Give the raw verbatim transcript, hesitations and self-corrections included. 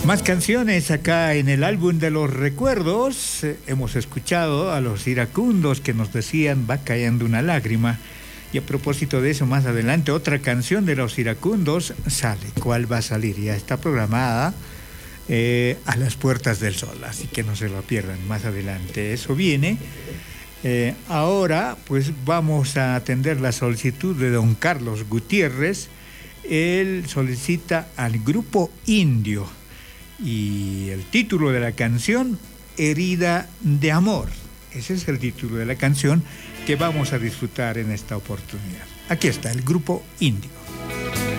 Más canciones acá en el álbum de los recuerdos. Eh, hemos escuchado a los iracundos que nos decían va cayendo una lágrima. Y a propósito de eso, más adelante otra canción de los iracundos sale. ¿Cuál va a salir? Ya está programada, eh, A las puertas del sol, así que no se lo pierdan más adelante. Eso viene. Eh, ahora pues vamos a atender la solicitud de don Carlos Gutiérrez. Él solicita al grupo Indio. Y el título de la canción, Herida de Amor. Ese es el título de la canción que vamos a disfrutar en esta oportunidad. Aquí está el grupo Indio.